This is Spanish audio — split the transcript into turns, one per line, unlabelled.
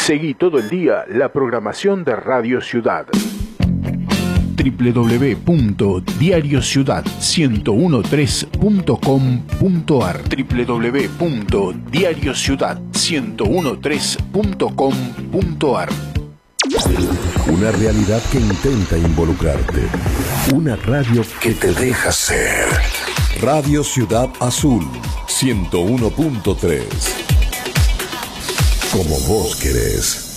Seguí todo el día la programación de Radio Ciudad. www.diariociudad1013.com.ar www.diariociudad1013.com.ar
Una realidad que intenta involucrarte. Una radio que te deja ser. Radio Ciudad Azul 101.3. Como vos querés.